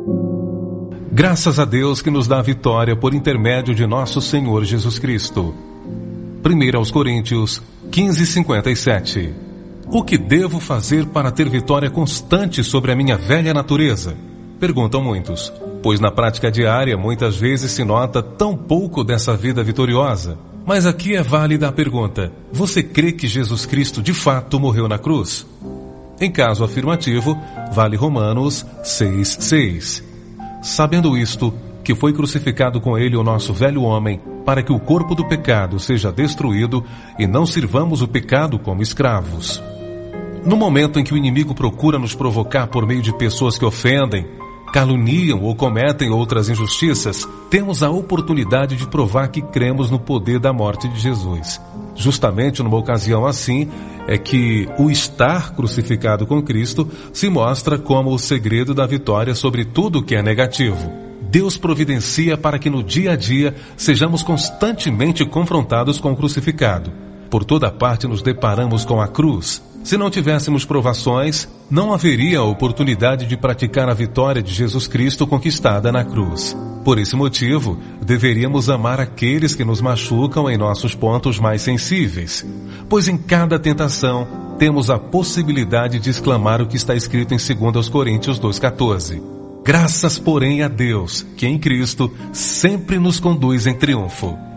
Graças a Deus que nos dá a vitória por intermédio de nosso Senhor Jesus Cristo. 1 aos Coríntios 15:57. O que devo fazer para ter vitória constante sobre a minha velha natureza? Perguntam muitos, pois na prática diária muitas vezes se nota tão pouco dessa vida vitoriosa. Mas aqui é válida a pergunta: você crê que Jesus Cristo de fato morreu na cruz? Em caso afirmativo, vale Romanos 6:6. Sabendo isto, que foi crucificado com ele o nosso velho homem, para que o corpo do pecado seja destruído e não sirvamos o pecado como escravos. No momento em que o inimigo procura nos provocar por meio de pessoas que ofendem, caluniam ou cometem outras injustiças, temos a oportunidade de provar que cremos no poder da morte de Jesus. Justamente numa ocasião assim, é que o estar crucificado com Cristo se mostra como o segredo da vitória sobre tudo que é negativo. Deus providencia para que no dia a dia sejamos constantemente confrontados com o crucificado. Por toda parte nos deparamos com a cruz. Se não tivéssemos provações, não haveria a oportunidade de praticar a vitória de Jesus Cristo conquistada na cruz. Por esse motivo, deveríamos amar aqueles que nos machucam em nossos pontos mais sensíveis, pois em cada tentação temos a possibilidade de exclamar o que está escrito em 2 Coríntios 2,14. Graças, porém, a Deus, que em Cristo sempre nos conduz em triunfo.